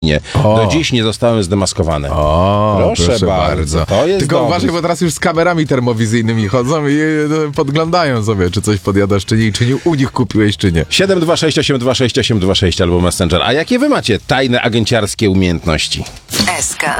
Do dziś nie zostałem zdemaskowany. Proszę bardzo. To jest Tylko uważaj, bo teraz już z kamerami termowizyjnymi chodzą i podglądają sobie, czy coś podjadasz, czy nie, i czy nie u nich kupiłeś, czy nie. 726826826 albo Messenger. A jakie wy macie tajne agenciarskie umiejętności? SK.